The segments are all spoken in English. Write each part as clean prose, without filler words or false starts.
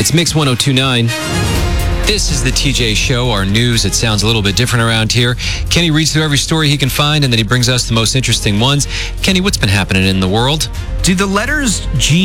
It's Mix 1029. This is the TJ Show, our news. It sounds a little bit different around here. Kenny reads through every story he can find, and then he brings us the most interesting ones. Kenny, what's been happening in the world? Do the letters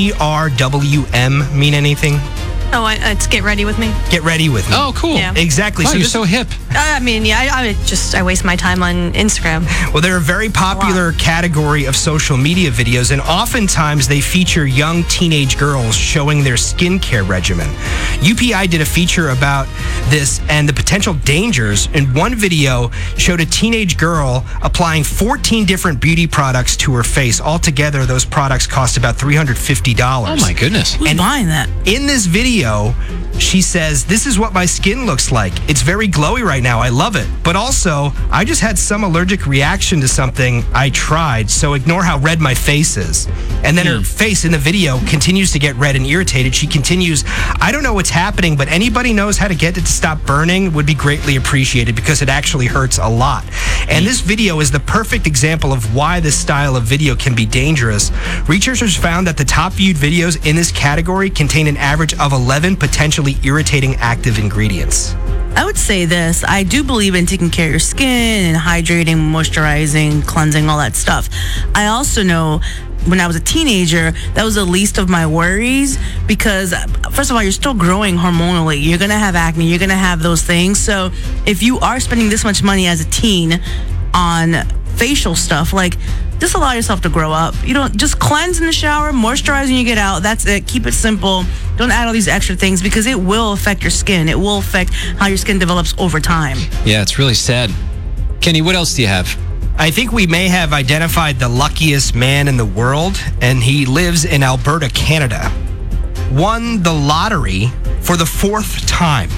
GRWM mean anything? Oh, it's get ready with me. Get ready with me. Oh, cool. Yeah. Exactly. Wow, you're so hip. I waste my time on Instagram. Well, they're a very popular category of social media videos, and oftentimes they feature young teenage girls showing their skincare regimen. UPI did a feature about this and the potential dangers, and one video showed a teenage girl applying 14 different beauty products to her face. Altogether, those products cost about $350. Oh, my goodness. Who's buying that? In this video, she says, "This is what my skin looks like. It's very glowy right now. I love it. But also, I just had some allergic reaction to something I tried, so ignore how red my face is." And then her face in the video continues to get red and irritated. She continues, "I don't know what's happening, but anybody knows how to get it to stop burning would be greatly appreciated because it actually hurts a lot." And this video is the perfect example of why this style of video can be dangerous. Researchers found that the top viewed videos in this category contain an average of 11 potentially irritating active ingredients. I would say this. I do believe in taking care of your skin and hydrating, moisturizing, cleansing, all that stuff. I also know when I was a teenager, that was the least of my worries because, first of all, you're still growing hormonally. You're going to have acne. You're going to have those things. So if you are spending this much money as a teen on facial stuff, like, just allow yourself to grow up. You don't just cleanse in the shower, moisturize when you get out. That's it. Keep it simple. Don't add all these extra things because it will affect your skin. It will affect how your skin develops over time. Yeah, it's really sad. Kenny, what else do you have? I think we may have identified the luckiest man in the world, and he lives in Alberta, Canada. Won the lottery for the 4th time.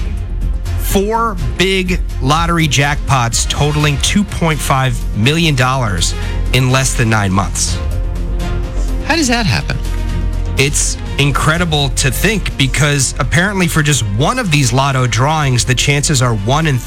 4 big lottery jackpots totaling $2.5 million in less than 9 months. How does that happen? It's incredible to think because apparently for just one of these lotto drawings, the chances are 1 in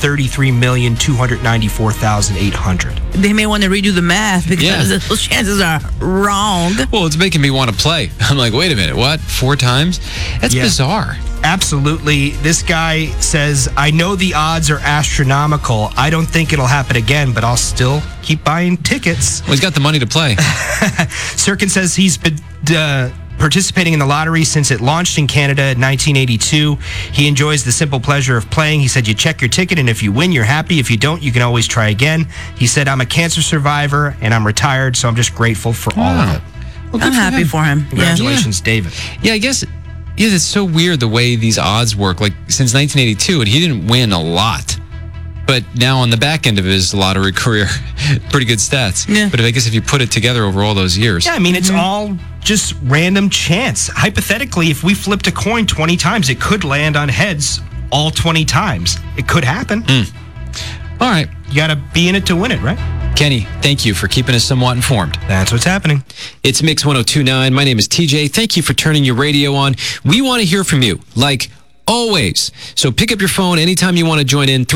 33,294,800. They may want to redo the math because those chances are wrong. Well, it's making me want to play. I'm like, wait a minute, what? 4 times? That's bizarre. Absolutely. This guy says, "I know the odds are astronomical. I don't think it'll happen again, but I'll still keep buying tickets." Well, he's got the money to play. Sirkin says he's been participating in the lottery since it launched in Canada in 1982. He enjoys the simple pleasure of playing. He said, "You check your ticket, and if you win, you're happy. If you don't, you can always try again." He said, "I'm a cancer survivor, and I'm retired, so I'm just grateful for all of it." Well, I'm happy for him. Congratulations, David. Yeah, I guess, it's so weird the way these odds work. Like, since 1982, and he didn't win a lot. But now on the back end of his lottery career, pretty good stats. Yeah. But I guess if you put it together over all those years. Yeah, I mean, it's all just random chance. Hypothetically, if we flipped a coin 20 times, it could land on heads all 20 times. It could happen. All right. You got to be in it to win it, right? Kenny, thank you for keeping us somewhat informed. That's what's happening. It's Mix 1029. My name is TJ. Thank you for turning your radio on. We want to hear from you, like always. So pick up your phone anytime you want to join in,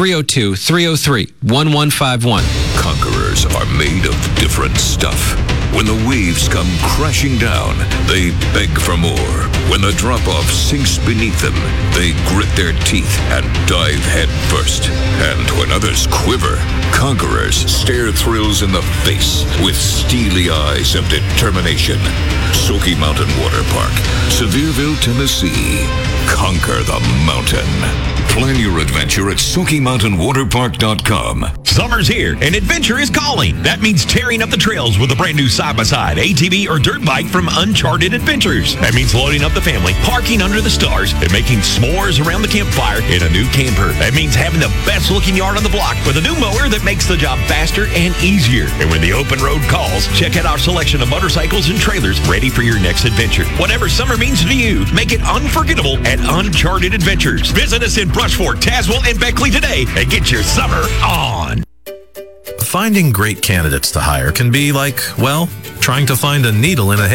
302-303-1151. Conquerors are made of different stuff. When the waves come crashing down, they beg for more. When the drop-off sinks beneath them, they grit their teeth and dive head first. And when others quiver, conquerors stare thrills in the face with steely eyes of determination. Smoky Mountain Water Park, Sevierville, Tennessee. Conquer the mountain. Plan your adventure at SmokyMountainWaterPark.com. Summer's here and adventure is calling. That means tearing up the trails with a brand new side-by-side, ATV, or dirt bike from Uncharted Adventures. That means loading up the family, parking under the stars, and making s'mores around the campfire in a new camper. That means having the best-looking yard on the block with a new mower that makes the job faster and easier. And when the open road calls, check out our selection of motorcycles and trailers ready for your next adventure. Whatever summer means to you, make it unforgettable at Uncharted Adventures. Visit us in Brushford, Tazewell, and Beckley today and get your summer on. Finding great candidates to hire can be like, well, trying to find a needle in a